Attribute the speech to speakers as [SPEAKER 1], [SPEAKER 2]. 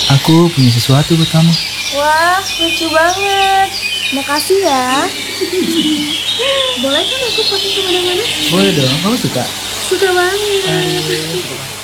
[SPEAKER 1] Aku punya sesuatu buat kamu.
[SPEAKER 2] Wah, lucu banget. Makasih ya. Boleh kan aku pakai kemana-mana?
[SPEAKER 1] Boleh dong, kamu suka?
[SPEAKER 2] Suka banget.
[SPEAKER 1] Aduh,